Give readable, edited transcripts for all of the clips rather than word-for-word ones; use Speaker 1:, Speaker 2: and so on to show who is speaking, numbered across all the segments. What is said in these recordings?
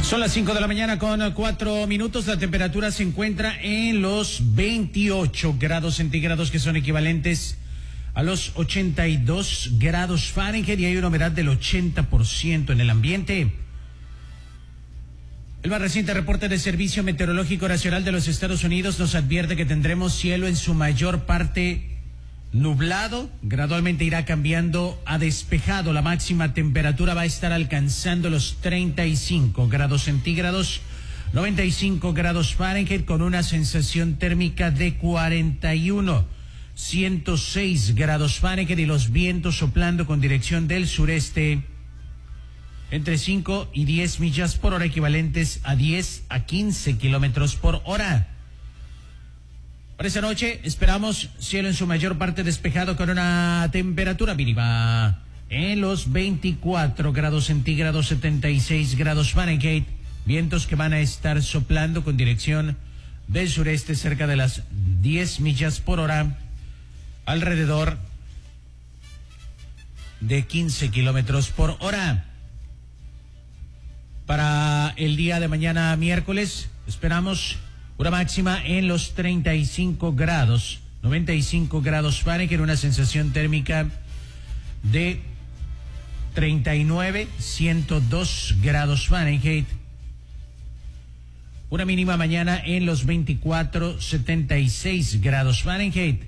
Speaker 1: Son las 5 de la mañana con 4 minutos. La temperatura se encuentra en los 28 grados centígrados, que son equivalentes a los 82 grados Fahrenheit, y hay una humedad del 80% en el ambiente. El más reciente reporte de Servicio Meteorológico Nacional de los Estados Unidos nos advierte que tendremos cielo en su mayor parte nublado, gradualmente irá cambiando a despejado. La máxima temperatura va a estar alcanzando los 35 grados centígrados, 95 grados Fahrenheit, con una sensación térmica de 41, 106 grados Fahrenheit, y los vientos soplando con dirección del sureste entre 5 y 10 millas por hora, equivalentes a 10 a 15 kilómetros por hora. Para esta noche esperamos cielo en su mayor parte despejado, con una temperatura mínima en los 24 grados centígrados, 76 grados Fahrenheit. Vientos que van a estar soplando con dirección del sureste cerca de las 10 millas por hora, alrededor de 15 kilómetros por hora. Para el día de mañana miércoles esperamos una máxima en los 35 grados, 95 grados Fahrenheit, una sensación térmica de 39, 102 grados Fahrenheit. Una mínima mañana en los 24, 76 grados Fahrenheit.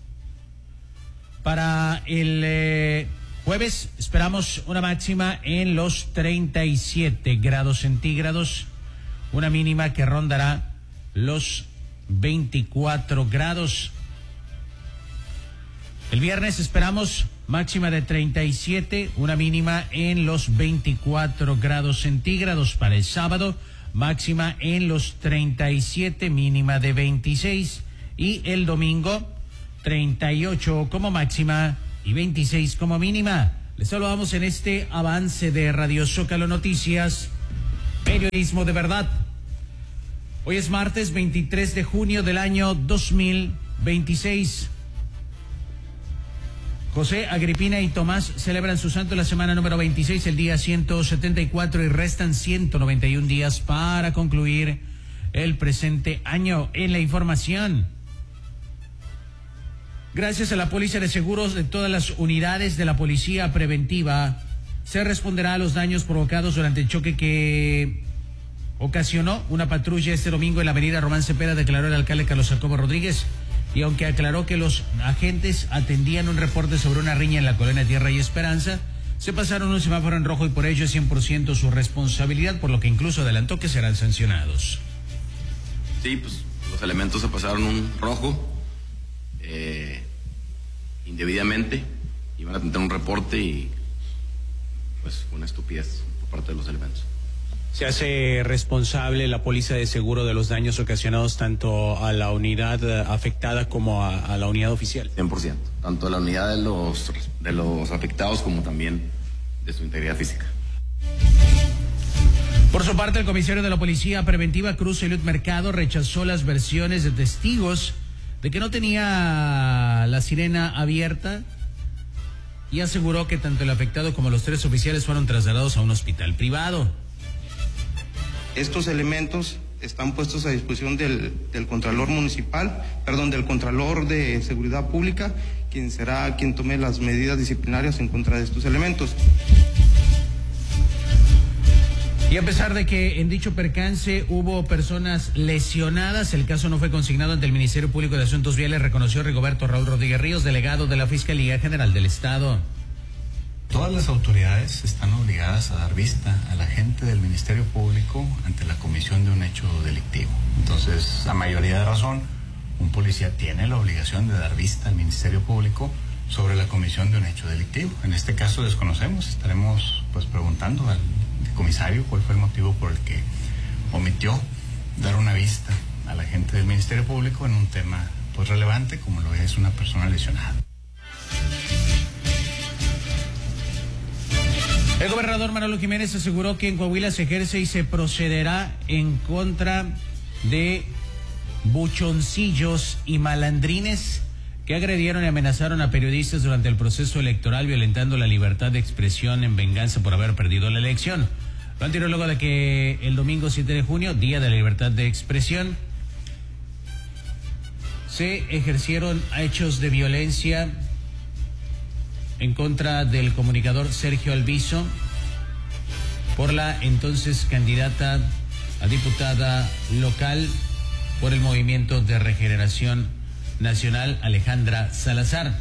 Speaker 1: Para el jueves esperamos una máxima en los 37 grados centígrados, una mínima que rondará los 24 grados. El viernes esperamos máxima de 37, una mínima en los 24 grados centígrados. Para el sábado, máxima en los 37, mínima de 26. Y el domingo, 38 como máxima y 26 como mínima. Les saludamos en este avance de Radio Zócalo Noticias, periodismo de verdad. Hoy es martes 23 de junio del año 2026. José, Agripina y Tomás celebran su santo la semana número 26, el día 174, y restan 191 días para concluir el presente año. En la información, gracias a la Póliza de Seguros de todas las unidades de la Policía Preventiva, se responderá a los daños provocados durante el choque que ocasionó una patrulla este domingo en la avenida Román Cepeda, declaró el alcalde Carlos Jacobo Rodríguez. Y aunque aclaró que los agentes atendían un reporte sobre una riña en la colonia Tierra y Esperanza, se pasaron un semáforo en rojo y por ello es 100% su responsabilidad, por lo que incluso adelantó que serán sancionados.
Speaker 2: Sí, pues los elementos se pasaron un rojo indebidamente, iban a tener un reporte y pues una estupidez por parte de los elementos.
Speaker 1: ¿Se hace responsable la póliza de seguro de los daños ocasionados tanto a la unidad afectada como a la unidad oficial?
Speaker 2: 100%, tanto a la unidad de los afectados como también de su integridad física.
Speaker 1: Por su parte, el comisario de la Policía Preventiva, Cruz Eliud Mercado, rechazó las versiones de testigos de que no tenía la sirena abierta y aseguró que tanto el afectado como los 3 oficiales fueron trasladados a un hospital privado.
Speaker 3: Estos elementos están puestos a disposición del Contralor Municipal, del Contralor de Seguridad Pública, quien será quien tome las medidas disciplinarias en contra de estos elementos.
Speaker 1: Y a pesar de que en dicho percance hubo personas lesionadas, el caso no fue consignado ante el Ministerio Público de Asuntos Viales, reconoció Rigoberto Raúl Rodríguez Ríos, delegado de la Fiscalía General del Estado.
Speaker 4: Todas las autoridades están obligadas a dar vista a la gente del Ministerio Público ante la comisión de un hecho delictivo. Entonces, a mayoría de razón, un policía tiene la obligación de dar vista al Ministerio Público sobre la comisión de un hecho delictivo. En este caso desconocemos, estaremos preguntando al comisario cuál fue el motivo por el que omitió dar una vista a la gente del Ministerio Público en un tema relevante como lo es una persona lesionada.
Speaker 1: El gobernador Manolo Jiménez aseguró que en Coahuila se ejerce y se procederá en contra de buchoncillos y malandrines que agredieron y amenazaron a periodistas durante el proceso electoral, violentando la libertad de expresión en venganza por haber perdido la elección. Lo anterior luego de que el domingo 7 de junio, Día de la Libertad de Expresión, se ejercieron hechos de violencia en contra del comunicador Sergio Alviso por la entonces candidata a diputada local por el Movimiento de Regeneración Nacional, Alejandra Salazar.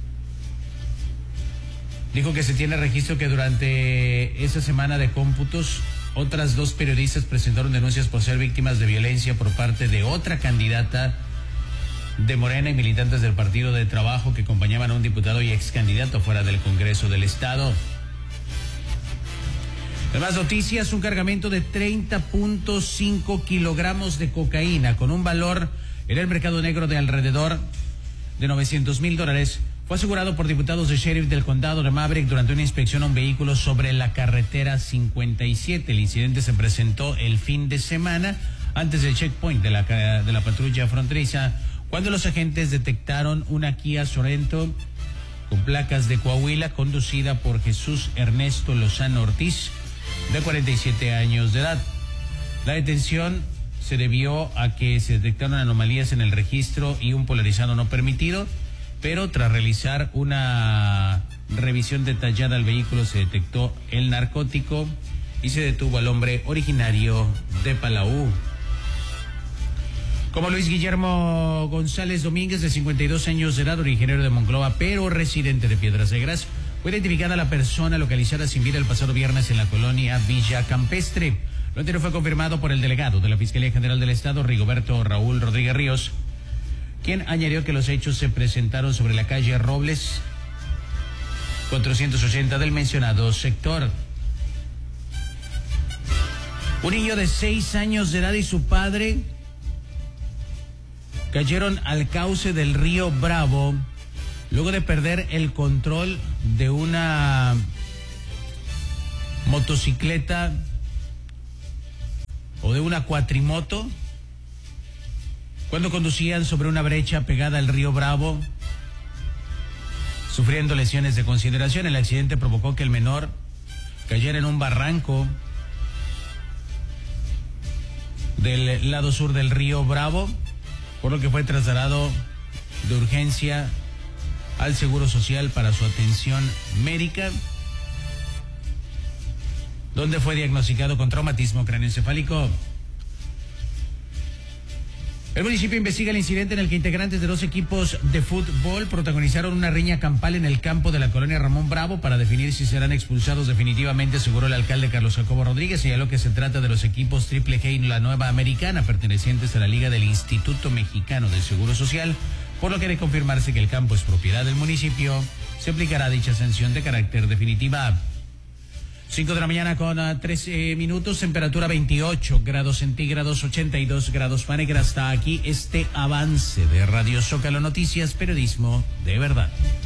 Speaker 1: Dijo que se tiene registro que durante esa semana de cómputos, otras 2 periodistas presentaron denuncias por ser víctimas de violencia por parte de otra candidata de Morena y militantes del Partido de Trabajo que acompañaban a un diputado y ex candidato fuera del Congreso del Estado. En más noticias, un cargamento de 30.5 kilogramos de cocaína con un valor en el mercado negro de alrededor de $900,000 fue asegurado por diputados de sheriff del condado de Maverick durante una inspección a un vehículo sobre la carretera 57. El incidente se presentó el fin de semana antes del checkpoint de la patrulla fronteriza, cuando los agentes detectaron una Kia Sorento con placas de Coahuila conducida por Jesús Ernesto Lozano Ortiz, de 47 años de edad. La detención se debió a que se detectaron anomalías en el registro y un polarizado no permitido, pero tras realizar una revisión detallada al vehículo se detectó el narcótico y se detuvo al hombre originario de Palau. Como Luis Guillermo González Domínguez, de 52 años de edad, originario de Monclova, pero residente de Piedras Negras, fue identificada la persona localizada sin vida el pasado viernes en la colonia Villa Campestre. Lo anterior fue confirmado por el delegado de la Fiscalía General del Estado, Rigoberto Raúl Rodríguez Ríos, quien añadió que los hechos se presentaron sobre la calle Robles 480 del mencionado sector. Un niño de 6 años de edad y su padre cayeron al cauce del río Bravo luego de perder el control de una motocicleta o de una cuatrimoto cuando conducían sobre una brecha pegada al río Bravo, sufriendo lesiones de consideración. El accidente provocó que el menor cayera en un barranco del lado sur del río Bravo, por lo que fue trasladado de urgencia al Seguro Social para su atención médica, donde fue diagnosticado con traumatismo craneoencefálico. El municipio investiga el incidente en el que integrantes de 2 equipos de fútbol protagonizaron una riña campal en el campo de la colonia Ramón Bravo para definir si serán expulsados definitivamente, aseguró el alcalde Carlos Jacobo Rodríguez. Señaló que se trata de los equipos Triple G y la Nueva Americana, pertenecientes a la Liga del Instituto Mexicano del Seguro Social, por lo que de confirmarse que el campo es propiedad del municipio, se aplicará dicha sanción de carácter definitiva. 5 de la mañana con 13 minutos, temperatura 28 grados centígrados, 82 grados Fahrenheit. Hasta aquí este avance de Radio Zócalo Noticias, periodismo de verdad.